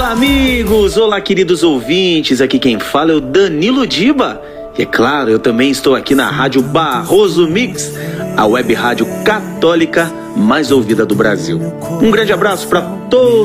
Olá, amigos! Olá, queridos ouvintes! Aqui quem fala é o Danilo Diba. E é claro, eu também estou aqui na Rádio Barroso Mix, a web rádio católica mais ouvida do Brasil. Um grande abraço para todos.